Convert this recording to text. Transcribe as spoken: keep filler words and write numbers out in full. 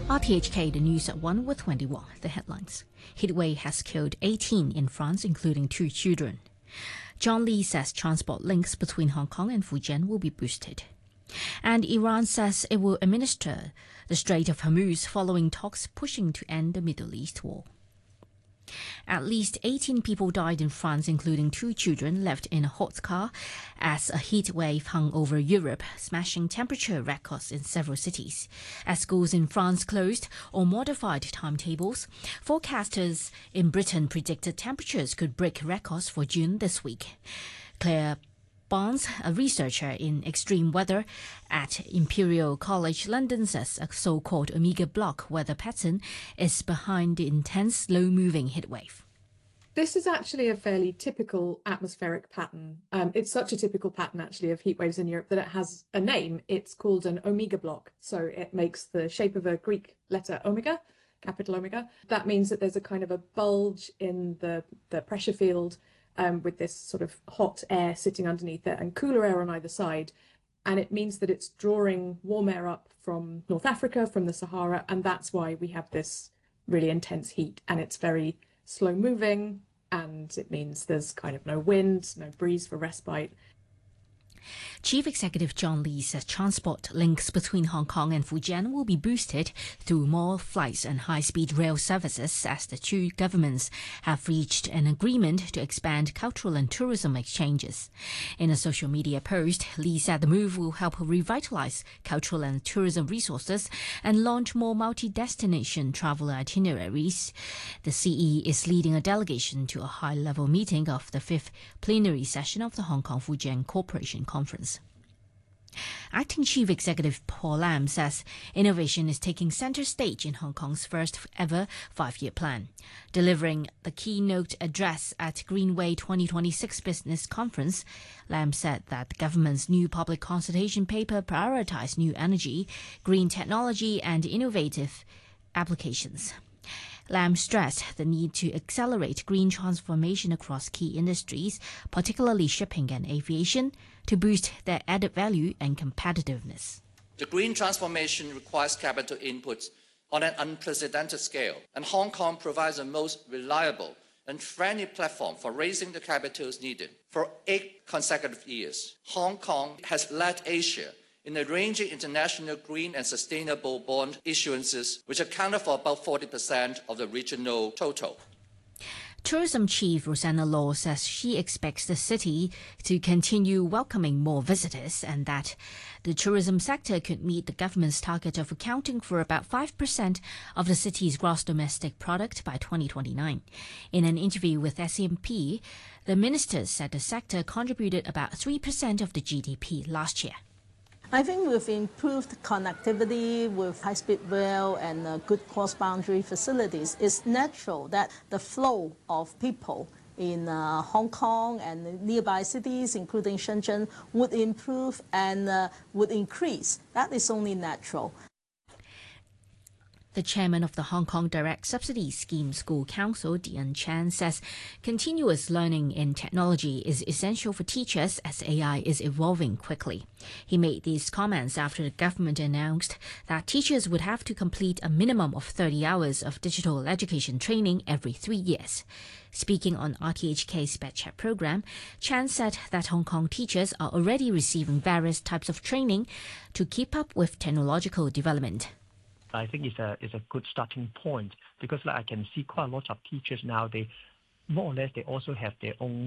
R T H K, the news at one with Wendy Wong. The headlines. Heatwave has killed eighteen in France, including two children. John Lee says transport links between Hong Kong and Fujian will be boosted. And Iran says it will administer the Strait of Hormuz following talks pushing to end the Middle East war. At least eighteen people died in France, including two children left in a hot car as a heat wave hung over Europe, smashing temperature records in several cities. As schools in France closed or modified timetables, forecasters in Britain predicted temperatures could break records for June this week. Claire Barnes, a researcher in extreme weather at Imperial College London, says a so-called Omega block weather pattern is behind the intense, slow-moving heatwave. This is actually a fairly typical atmospheric pattern. Um, it's such a typical pattern, actually, of heat waves in Europe that it has a name. It's called an Omega block. So it makes the shape of a Greek letter omega, capital omega. That means that there's a kind of a bulge in the, the pressure field Um, with this sort of hot air sitting underneath it and cooler air on either side. And it means that it's drawing warm air up from North Africa, from the Sahara, and that's why we have this really intense heat. And it's very slow moving, and it means there's kind of no wind, no breeze for respite. Chief Executive John Lee says transport links between Hong Kong and Fujian will be boosted through more flights and high-speed rail services as the two governments have reached an agreement to expand cultural and tourism exchanges. In a social media post, Lee said the move will help revitalize cultural and tourism resources and launch more multi-destination travel itineraries. The C E is leading a delegation to a high-level meeting of the fifth plenary session of the Hong Kong-Fujian Cooperation Conference. Acting Chief Executive Paul Lam says innovation is taking centre stage in Hong Kong's first ever five-year plan. Delivering the keynote address at Greenway twenty twenty-six Business Conference, Lam said that the government's new public consultation paper prioritised new energy, green technology and innovative applications. Lam stressed the need to accelerate green transformation across key industries, particularly shipping and aviation, to boost their added value and competitiveness. The green transformation requires capital inputs on an unprecedented scale, and Hong Kong provides the most reliable and friendly platform for raising the capitals needed. For eight consecutive years, Hong Kong has led Asia in arranging international green and sustainable bond issuances, which accounted for about forty percent of the regional total. Tourism Chief Rosanna Law says she expects the city to continue welcoming more visitors and that the tourism sector could meet the government's target of accounting for about five percent of the city's gross domestic product by twenty twenty-nine. In an interview with S M P, the minister said the sector contributed about three percent of the G D P last year. I think with improved connectivity, with high-speed rail and uh, good cross-boundary facilities, it's natural that the flow of people in uh, Hong Kong and nearby cities, including Shenzhen, would improve and uh, would increase. That is only natural. The chairman of the Hong Kong Direct Subsidy Scheme School Council, Dian Chan, says continuous learning in technology is essential for teachers as A I is evolving quickly. He made these comments after the government announced that teachers would have to complete a minimum of thirty hours of digital education training every three years. Speaking on R T H K's Sped Chat program, Chan said that Hong Kong teachers are already receiving various types of training to keep up with technological development. I think it's a it's a good starting point because like, I can see quite a lot of teachers now, they more or less they also have their own